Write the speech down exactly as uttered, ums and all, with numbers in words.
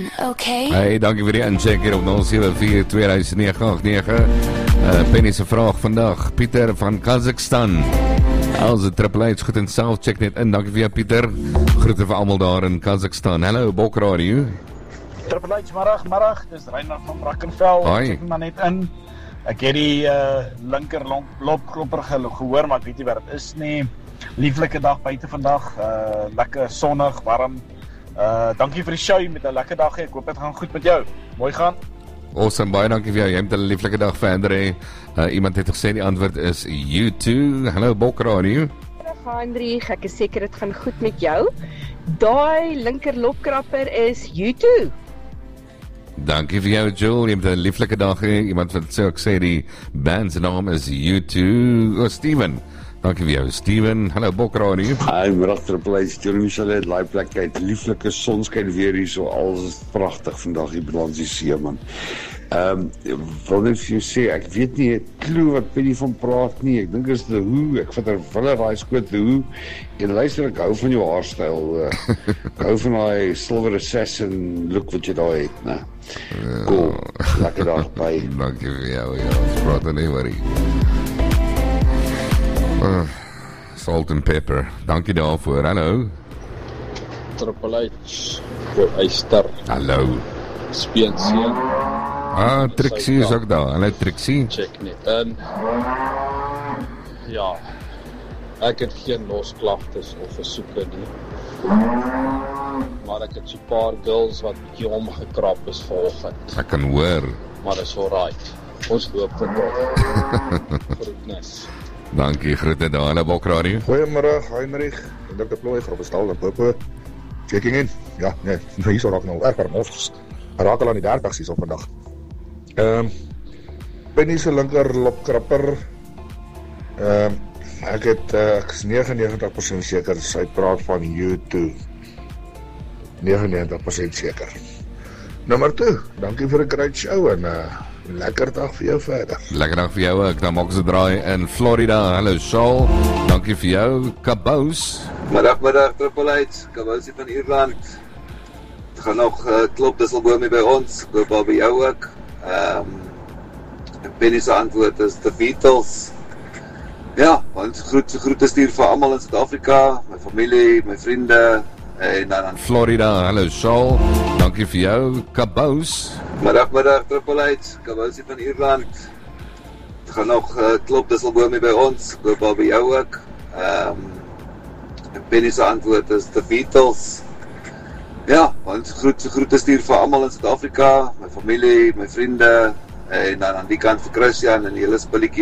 okay? Hey, dankie vir die incheck hier op nul sewe vier twee nege agt nege. Uh, Penny se vraag vandag, Pieter van Kazakhstan. Als Triple H goed en self, check net in. Dankie vir jou, Pieter. Groete vir almal daar in Kazakhstan. Hallo, Bok Radio. Triple H, marag, marag. Dis Reinhard van Brackenfell. Hoi. Check maar net in. Ek het die uh, linker lopklopper ge gehoor, maar ek weet nie wat dit is nie. Lieflike dag buite vandag. Uh, lekker sonnig, warm. Uh, dankie vir die show met 'n lekker dag. Ek hoop dit gaan goed met jou. Mooi gaan. Awesome, baie dankie vir jou. Jy het 'n lieflike dag vir Andre. Uh, iemand het gesê die antwoord is U two. Hallo, Bok Radio. Hendrik, ek is seker dit gaan goed met jou. Daai linker lopkrapper is U two. Dankie vir jou, Joel. Jy het 'n lieflike dag hê. Iemand wat sê ek sê die band se naam is U two. Oh, Steven. Dankie vir jou, Steven. Hallo, Bok Radio. Hi, middag Triple H. Jeremy Michelet, live plek uit. Lieflike sonskyn weer hier so. Alles is pragtig vandag hier by ons die see, man. Ehm, um, wil net vir jou sê, ek weet nie 'n klou wat Penny van praat nie. Ek dink is The Who. Ek vat 'n wille raai skoot The Who. En luister, ek hou van jou haarstyl. Uh, ek hou van daai Silver Assassin look wat jy daar het, né? Cool. Lekker dag, bye. Dankie vir jou, ja. Ons praat dan nie worry. Uh, salt and pepper. Dankie daarvoor. Hallo. Triple H. Voor Eyster. Hallo. Speenseun. Ah, Trixie is ook daar. Hallo Trixie. Check net in. Ja. Ek het geen losklagtes of versoeke nie. Maar ek het so 'n paar girls wat bietjie omgekrap is vanoggend. Ek kan hoor. Maar is alright. Ons loop vir tot. Groetnis. Dankie, groete daar, hulle Bok Radio. Goeiemôre, Heinrich. Ek dink ek plooi vir op 'n stal en Popo. Checking in. Ja, nee, hier so raak nou erger mos. Raak al aan die dertig is op vandag. Ehm um, Penny se linker lopkrapper. Ehm um, ek het uh, ek is negenennegentig persent seker sy praat van U two. negenennegentig persent seker. Nommer twee. Dankie vir 'n great show en uh lekker dag vir jou verder. Lekker dag vir jou ook. Dan maak ons 'n draai in Florida. Hallo Saul. Dankie vir jou. Kabous. Middag, middag, Triple H. Kabous van Ierland. Het gaan nog uh, klop disselbome by ons. Ek hoop by jou ook. Ehm um, Penny se antwoord is The Beatles. Ja, ons groet groete stuur vir almal in Suid-Afrika, my familie, my vriende en dan aan Florida. Hallo Saul. Dankie vir jou. Kabous. Middag, middag, Triple H. Kabous van Ierland. Het gaan nog uh, klop disselbome by ons. Ek hoop by jou ook. Ehm um, Penny se antwoord is The Beatles. Ja, ons groet groete stuur vir almal in Suid-Afrika, my familie, my vriende en dan aan die kant vir Christian en die hele spulletjie